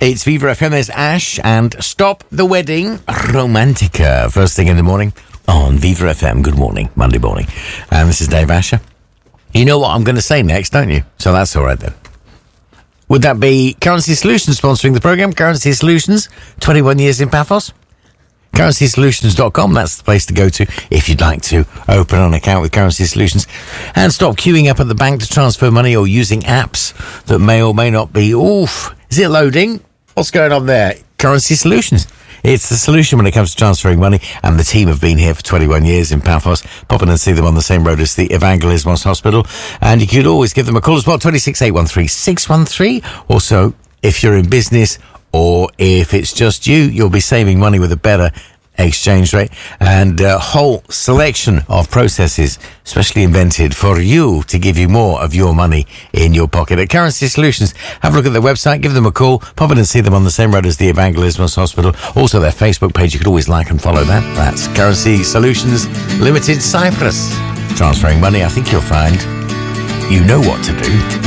It's Viva FM, there's Ash and Stop the Wedding Romantica. First thing in the morning on Viva FM. Good morning, Monday morning. And this is Dave Asher. You know what I'm going to say next, don't you? So that's all right then. Would that be Currency Solutions sponsoring the programme? Currency Solutions, 21 years in Paphos. CurrencySolutions.com, that's the place to go to if you'd like to open an account with Currency Solutions and stop queuing up at the bank to transfer money or using apps that may or may not be. Oof, is it loading? What's going on there? Currency Solutions. It's the solution when it comes to transferring money, and the team have been here for 21 years in Paphos. Pop in and see them on the same road as the Evangelismos Hospital, and you could always give them a call as well, 26 813 613. Also, if you're in business or if it's just you, you'll be saving money with a better exchange rate and a whole selection of processes specially invented for you to give you more of your money in your pocket. At Currency Solutions, have a look at their website, give them a call, pop in and see them on the same road as the Evangelismos Hospital. Also their Facebook page, you could always like and follow that. That's Currency Solutions Limited Cyprus. Transferring money, I think you'll find you know what to do.